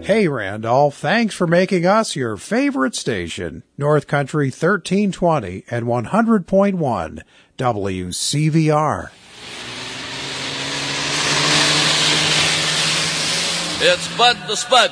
Hey, Randolph, thanks for making us your favorite station. North Country 1320 and 100.1 WCVR. It's Bud the Spud.